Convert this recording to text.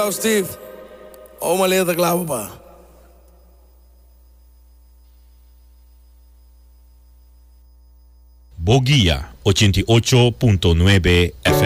Yo, Steve, vamos a leer este clavo, pa. Boguía 88.9 FM.